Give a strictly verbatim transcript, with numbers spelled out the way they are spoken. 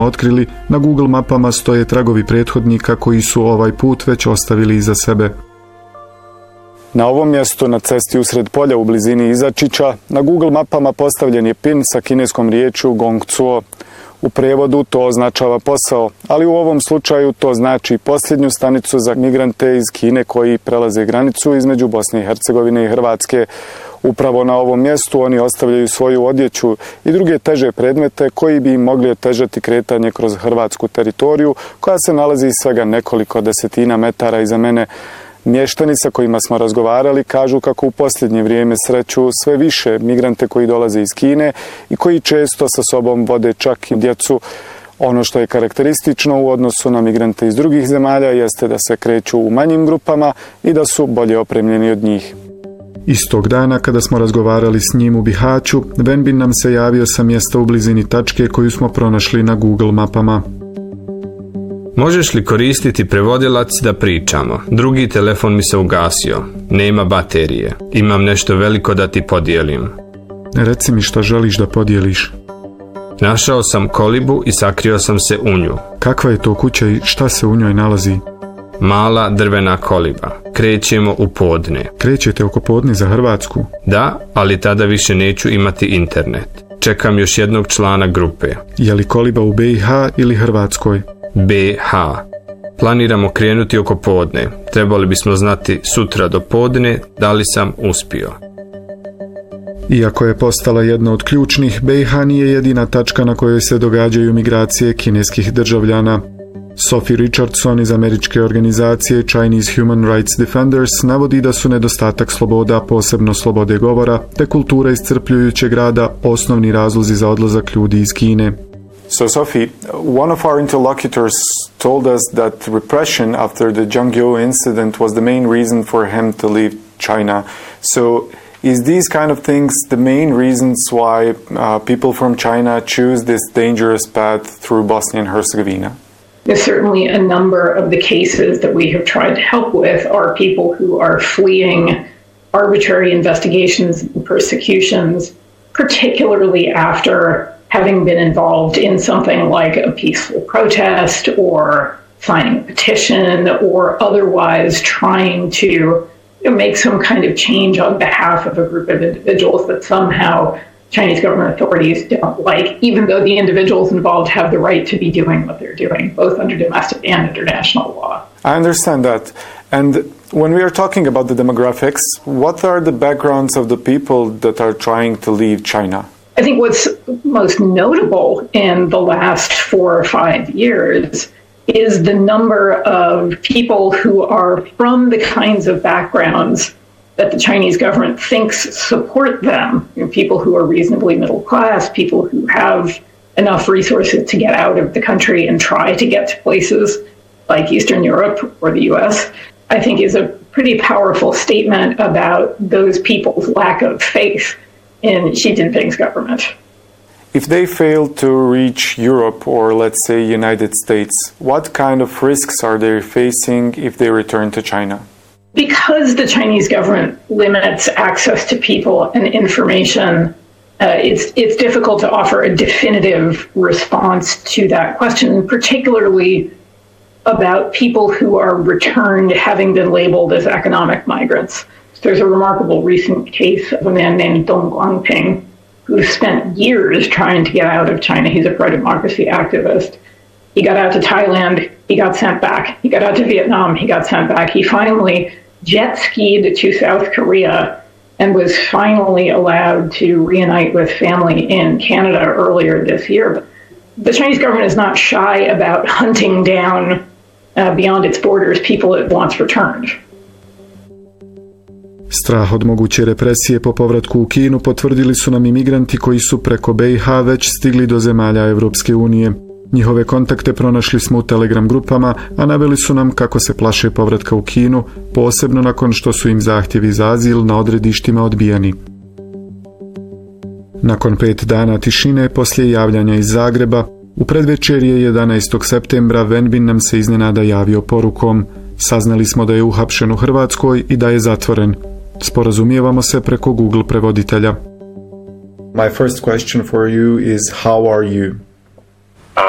otkrili, na Google mapama stoje tragovi prethodnika koji su ovaj put već ostavili iza sebe. Na ovom mjestu, na cesti usred polja u blizini Izačića, na Google mapama postavljen je pin sa kineskom riječju Gongcuo. U prevodu to označava posao, ali u ovom slučaju to znači posljednju stanicu za migrante iz Kine koji prelaze granicu između Bosne i Hercegovine i Hrvatske. Upravo na ovom mjestu oni ostavljaju svoju odjeću i druge teže predmete koji bi im mogli otežati kretanje kroz hrvatsku teritoriju koja se nalazi svega nekoliko desetina metara iza mene. Mještani sa kojima smo razgovarali kažu kako u posljednje vrijeme sreću sve više migrante koji dolaze iz Kine i koji često sa sobom vode čak i djecu. Ono što je karakteristično u odnosu na migrante iz drugih zemalja jeste da se kreću u manjim grupama i da su bolje opremljeni od njih. Istog dana kada smo razgovarali s njim u Bihaću, Wenbin nam se javio sa mjesta u blizini tačke koju smo pronašli na Google mapama. Možeš li koristiti prevodilac da pričamo? Drugi telefon mi se ugasio. Nema baterije. Imam nešto veliko da ti podijelim. Reci mi što želiš da podijeliš. Našao sam kolibu i sakrio sam se u nju. Kakva je to kuća i šta se u njoj nalazi? Mala drvena koliba. Krećemo u podne. Krećete oko podne za Hrvatsku? Da, ali tada više neću imati internet. Čekam još jednog člana grupe. Je li koliba u B i H ili Hrvatskoj? B H. Planiramo krenuti oko podne. Trebali bismo znati sutra do podne da li sam uspio. Iako je postala jedna od ključnih, B i H nije jedina tačka na kojoj se događaju migracije kineskih državljana. Sophie Richardson iz američke organizacije Chinese Human Rights Defenders navodi da su nedostatak sloboda, posebno slobode govora, te kultura iscrpljujućeg rada osnovni razlozi za odlazak ljudi iz Kine. So, Sophie, one of our interlocutors told us that repression after the Zhangyo incident was the main reason for him to leave China. So, is these kind of things the main reasons why uh, people from China choose this dangerous path through Bosnia and Herzegovina? There's certainly a number of the cases that we have tried to help with are people who are fleeing arbitrary investigations and persecutions, particularly after having been involved in something like a peaceful protest or signing a petition or otherwise trying to you know, make some kind of change on behalf of a group of individuals that somehow Chinese government authorities don't like, even though the individuals involved have the right to be doing what they're doing, both under domestic and international law. I understand that. And when we are talking about the demographics, what are the backgrounds of the people that are trying to leave China? I think what's most notable in the last four or five years is the number of people who are from the kinds of backgrounds that the Chinese government thinks support them. You know, people who are reasonably middle class, people who have enough resources to get out of the country and try to get to places like Eastern Europe or the U S, I think is a pretty powerful statement about those people's lack of faith in Xi Jinping's government. If they fail to reach Europe or, let's say, United States, what kind of risks are they facing if they return to China? Because the Chinese government limits access to people and information, uh, it's, it's difficult to offer a definitive response to that question, particularly about people who are returned having been labeled as economic migrants. There's a remarkable recent case of a man named Dong Guangping who spent years trying to get out of China. He's a pro-democracy activist. He got out to Thailand, he got sent back. He got out to Vietnam, he got sent back. He finally jet skied to South Korea and was finally allowed to reunite with family in Canada earlier this year. The Chinese government is not shy about hunting down uh, beyond its borders people it wants returned. Strah od moguće represije po povratku u Kinu potvrdili su nam imigranti koji su preko B i H već stigli do zemalja Evropske unije. Njihove kontakte pronašli smo u Telegram grupama, a naveli su nam kako se plaše povratka u Kinu, posebno nakon što su im zahtjevi za azil na odredištima odbijeni. Nakon pet dana tišine poslije javljanja iz Zagreba, u predvečerje jedanaestog septembra Wenbin nam se iznenada javio porukom. Saznali smo da je uhapšen u Hrvatskoj i da je zatvoren. Sporazumijevamo se preko Google prevoditelja. My first question for you is how are you?